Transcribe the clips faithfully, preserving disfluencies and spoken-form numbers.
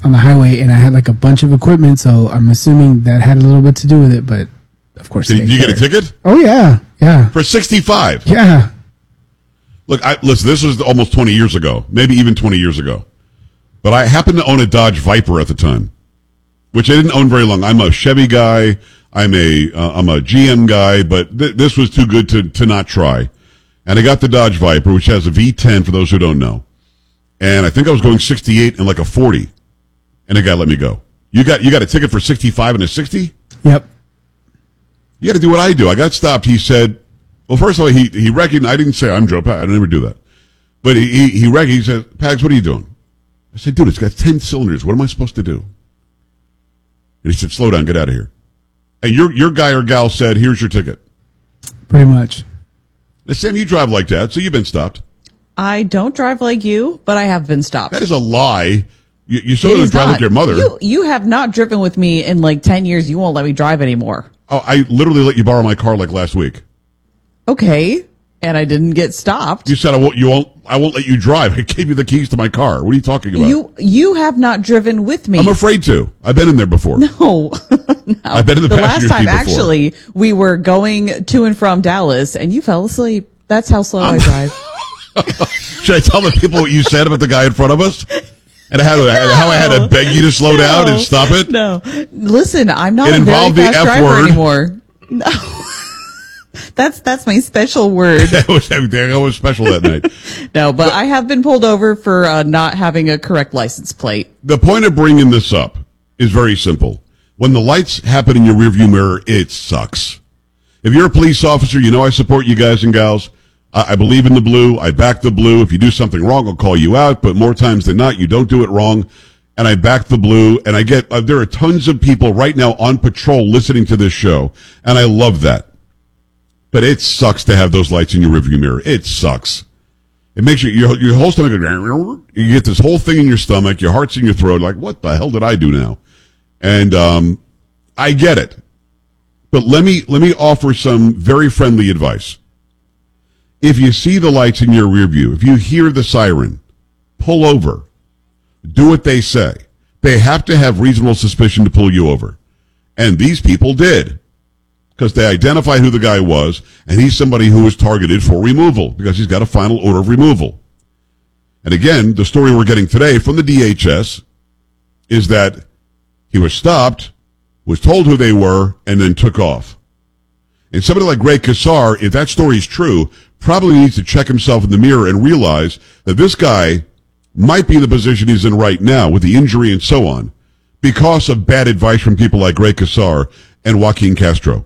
on the highway, and I had like a bunch of equipment, so I'm assuming that had a little bit to do with it. But of course, did you cared. get a ticket? Oh yeah, yeah. For sixty-five. Yeah. Look, I, listen. This was almost twenty years ago, maybe even twenty years ago. But I happened to own a Dodge Viper at the time, which I didn't own very long. I'm a Chevy guy. I'm a uh, I'm a G M guy, but th- this was too good to to not try. And I got the Dodge Viper, which has a V ten for those who don't know. And I think I was going sixty-eight and like a forty, and the guy let me go. You got you got a ticket for sixty-five and a sixty? Yep. You got to do what I do. I got stopped. He said, well, first of all, he he recognized. I didn't say I'm Joe Pags. I never do that. But he he, he recognized. He said, Pags, what are you doing? I said, dude, it's got ten cylinders. What am I supposed to do? And he said, slow down, get out of here. And your your guy or gal said, here's your ticket. Pretty much. Now, Sam, you drive like that, so you've been stopped. I don't drive like you, but I have been stopped. That is a lie. You, you sort of drive not. like your mother. You, you have not driven with me in like ten years. You won't let me drive anymore. Oh, I literally let you borrow my car like last week. Okay. And I didn't get stopped. You said I won't. You won't. I won't let you drive. I gave you the keys to my car. What are you talking about? You you have not driven with me. I'm afraid to. I've been in there before. No, no. I've been in the, the last passenger time. seat before. Actually, we were going to and from Dallas, and you fell asleep. That's how slow I'm, I drive. Should I tell the people what you said about the guy in front of us, and how, no. how I had to beg you to slow no. down and stop it? No, listen, I'm not it a very involved fast the F driver word. anymore. No. That's that's my special word. that was that was special that night. No, but, but I have been pulled over for uh, not having a correct license plate. The point of bringing this up is very simple. When the lights happen in your rearview mirror, it sucks. If you're a police officer, you know I support you guys and gals. I, I believe in the blue. I back the blue. If you do something wrong, I'll call you out. But more times than not, you don't do it wrong. And I back the blue. And I get uh, there are tons of people right now on patrol listening to this show, and I love that. But it sucks to have those lights in your rearview mirror. It sucks. It makes you, your, your whole stomach, you get this whole thing in your stomach, your heart's in your throat, like, what the hell did I do now? And um, I get it. But let me let me offer some very friendly advice. If you see the lights in your rearview, if you hear the siren, pull over. Do what they say. They have to have reasonable suspicion to pull you over. And these people did. Because they identified who the guy was, and he's somebody who was targeted for removal because he's got a final order of removal. And again, the story we're getting today from the D H S is that he was stopped, was told who they were, and then took off. And somebody like Greg Casar, if that story is true, probably needs to check himself in the mirror and realize that this guy might be in the position he's in right now with the injury and so on because of bad advice from people like Greg Casar and Joaquin Castro.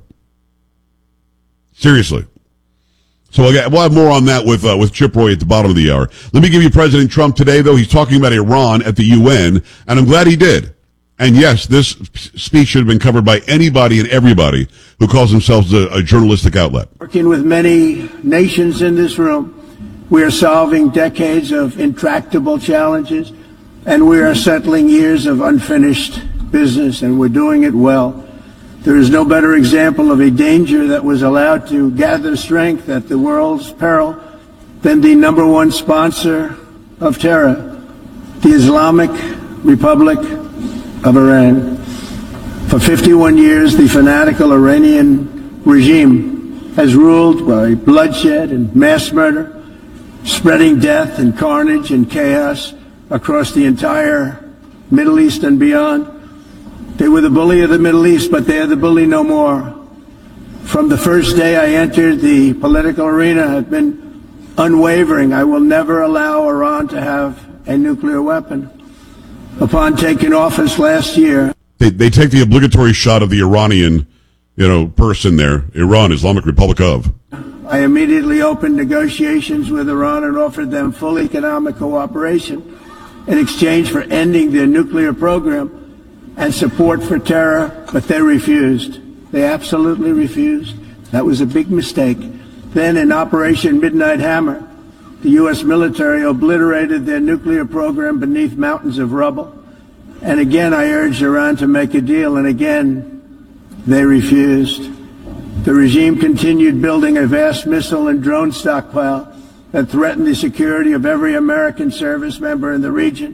Seriously. So we'll, get, we'll have more on that with uh, with Chip Roy at the bottom of the hour. Let me give you President Trump today, though. He's talking about Iran at the U N, and I'm glad he did. And yes, this speech should have been covered by anybody and everybody who calls themselves a, a journalistic outlet. Working with many nations in this room, we are solving decades of intractable challenges, and we are settling years of unfinished business, and we're doing it well. There is no better example of a danger that was allowed to gather strength at the world's peril than the number one sponsor of terror, the Islamic Republic of Iran. For fifty-one years, the fanatical Iranian regime has ruled by bloodshed and mass murder, spreading death and carnage and chaos across the entire Middle East and beyond. They were the bully of the Middle East, but they are the bully no more. From the first day I entered the political arena, I've been unwavering. I will never allow Iran to have a nuclear weapon. Upon taking office last year, they, they take the obligatory shot of the Iranian, you know, person there, Iran, Islamic Republic of. I immediately opened negotiations with Iran and offered them full economic cooperation in exchange for ending their nuclear program and support for terror, but they refused. They absolutely refused. That was a big mistake. Then in Operation Midnight Hammer, the U S military obliterated their nuclear program beneath mountains of rubble. And again, I urged Iran to make a deal, and again, they refused. The regime continued building a vast missile and drone stockpile that threatened the security of every American service member in the region,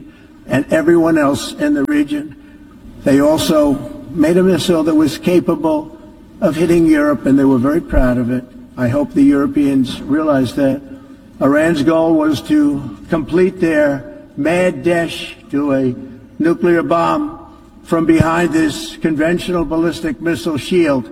and everyone else in the region. They also made a missile that was capable of hitting Europe, and they were very proud of it. I hope the Europeans realize that. Iran's goal was to complete their mad dash to a nuclear bomb from behind this conventional ballistic missile shield.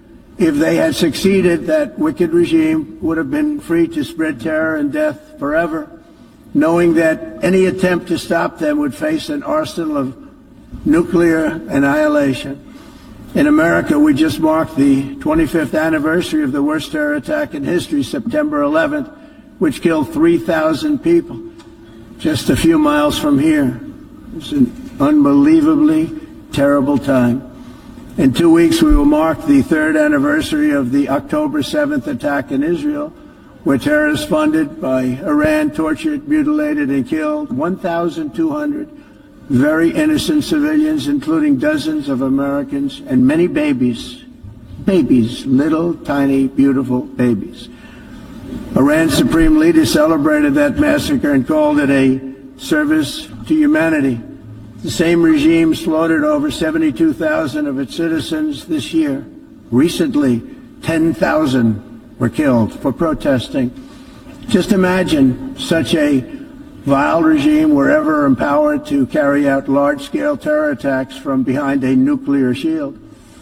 If they had succeeded, that wicked regime would have been free to spread terror and death forever, knowing that any attempt to stop them would face an arsenal of nuclear annihilation. In America, we just marked the twenty-fifth anniversary of the worst terror attack in history, September eleventh, which killed three thousand people just a few miles from here. It's an unbelievably terrible time. In two weeks, we will mark the third anniversary of the October seventh attack in Israel, where terrorists funded by Iran tortured, mutilated, and killed one thousand two hundred very innocent civilians, including dozens of Americans and many babies. Babies, little, tiny, beautiful babies. Iran's supreme leader celebrated that massacre and called it a service to humanity. The same regime slaughtered over seventy-two thousand of its citizens this year. Recently, ten thousand were killed for protesting. Just imagine such a vile regime were ever empowered to carry out large-scale terror attacks from behind a nuclear shield.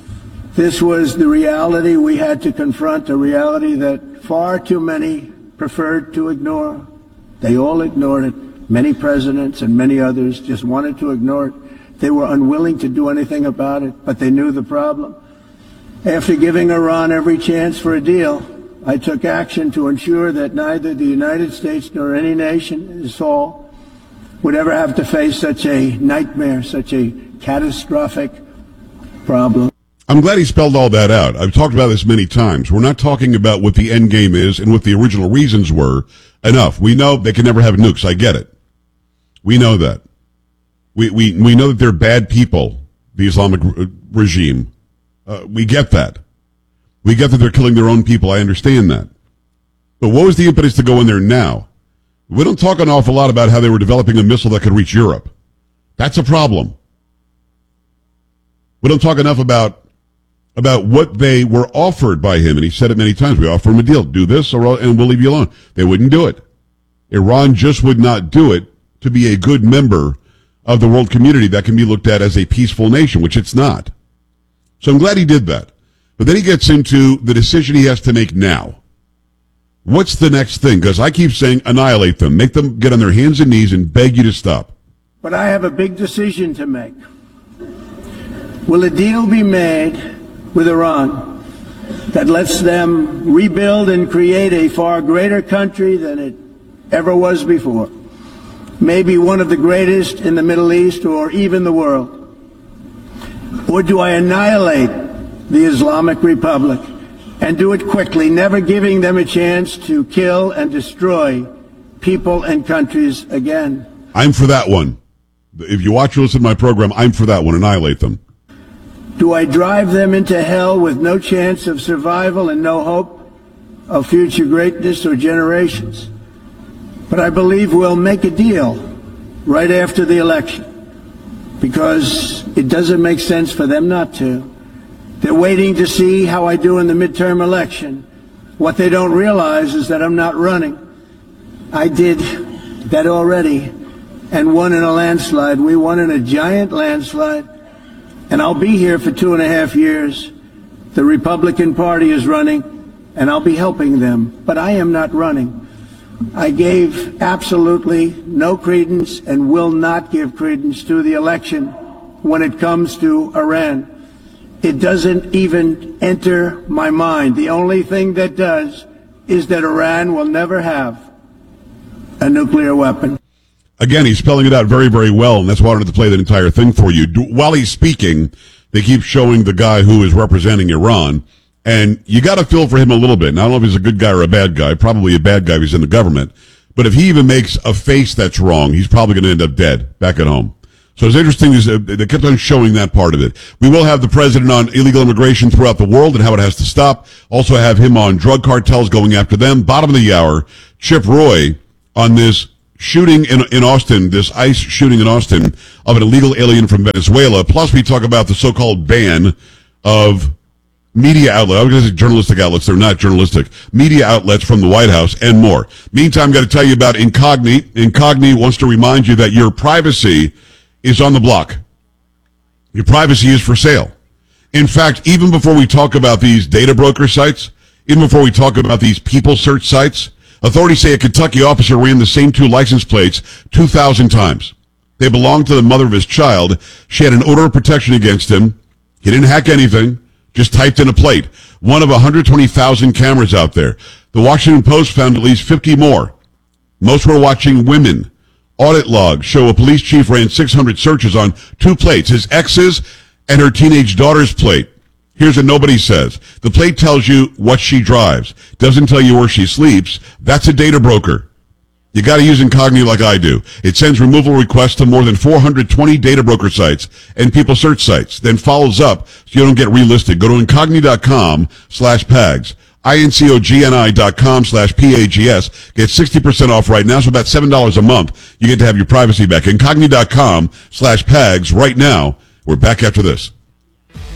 This was the reality we had to confront, a reality that far too many preferred to ignore. They all ignored it. Many presidents and many others just wanted to ignore it. They were unwilling to do anything about it, but they knew the problem. After giving Iran every chance for a deal, I took action to ensure that neither the United States nor any nation, as all, would ever have to face such a nightmare, such a catastrophic problem. I'm glad he spelled all that out. I've talked about this many times. We're not talking about what the end game is and what the original reasons were. Enough. We know they can never have nukes. I get it. We know that. We we we know that they're bad people, the Islamic re- regime. Uh, we get that. We get that they're killing their own people. I understand that. But what was the impetus to go in there now? We don't talk an awful lot about how they were developing a missile that could reach Europe. That's a problem. We don't talk enough about about what they were offered by him, and he said it many times. We offer him a deal. Do this, or and we'll leave you alone. They wouldn't do it. Iran just would not do it to be a good member of the world community that can be looked at as a peaceful nation, which it's not. So I'm glad he did that. But then he gets into the decision he has to make now. What's the next thing? Because I keep saying annihilate them. Make them get on their hands and knees and beg you to stop. But I have a big decision to make. Will a deal be made with Iran that lets them rebuild and create a far greater country than it ever was before? Maybe one of the greatest in the Middle East or even the world? Or do I annihilate the Islamic Republic and do it quickly, never giving them a chance to kill and destroy people and countries again? I'm for that one. If you watch or listen to my program, I'm for that one. Annihilate them. Do I drive them into hell with no chance of survival and no hope of future greatness or generations? But I believe we'll make a deal right after the election, because it doesn't make sense for them not to. They're waiting to see how I do in the midterm election. What they don't realize is that I'm not running. I did that already and won in a landslide. We won in a giant landslide. And I'll be here for two and a half years. The Republican Party is running, and I'll be helping them. But I am not running. I gave absolutely no credence and will not give credence to the election when it comes to Iran. It doesn't even enter my mind. The only thing that does is that Iran will never have a nuclear weapon. Again, he's spelling it out very, very well, and that's why I wanted to play that entire thing for you. While he's speaking, they keep showing the guy who is representing Iran, and you got to feel for him a little bit. Now, I don't know if he's a good guy or a bad guy. Probably a bad guy if he's in the government. But if he even makes a face that's wrong, he's probably going to end up dead back at home. So it's interesting. They kept on showing that part of it. We will have the president on illegal immigration throughout the world and how it has to stop. Also have him on drug cartels going after them. Bottom of the hour, Chip Roy on this shooting in, in Austin, this ICE shooting in Austin of an illegal alien from Venezuela. Plus, we talk about the so-called ban of media outlets. I was going to say journalistic outlets. They're not journalistic. Media outlets from the White House and more. Meantime, I've got to tell you about Incogni. Incogni wants to remind you that your privacy is on the block. Your privacy is for sale. In fact, even before we talk about these data broker sites, even before we talk about these people search sites, authorities say a Kentucky officer ran the same two license plates two thousand times. They belonged to the mother of his child. She had an order of protection against him. He didn't hack anything, just typed in a plate. One of one hundred twenty thousand cameras out there. The Washington Post found at least fifty more. Most were watching women. Audit logs show a police chief ran six hundred searches on two plates, his ex's and her teenage daughter's plate. Here's what nobody says. The plate tells you what she drives. Doesn't tell you where she sleeps. That's a data broker. You got to use Incogni like I do. It sends removal requests to more than four hundred twenty data broker sites and people search sites, then follows up so you don't get relisted. Go to Incogni.com slash PAGS. I-N-C-O-G-N-I dot com slash P-A-G-S. Get sixty percent off right now, so about seven dollars a month. You get to have your privacy back. Incogni.com slash PAGS right now. We're back after this.